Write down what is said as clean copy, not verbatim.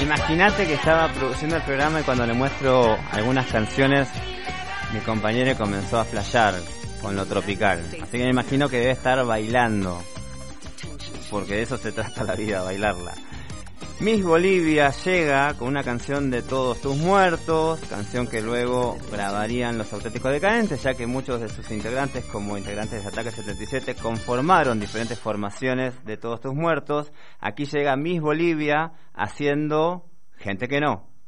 Imagínate que estaba produciendo el programa y cuando le muestro algunas canciones, mi compañero comenzó a flashear con lo tropical. Así que me imagino que debe estar bailando, porque de eso se trata la vida, bailarla. Miss Bolivia llega con una canción de Todos tus muertos, canción que luego grabarían Los Auténticos Decadentes, ya que muchos de sus integrantes, como integrantes de Ataque 77, conformaron diferentes formaciones de Todos tus muertos. Aquí llega Miss Bolivia haciendo Gente que no.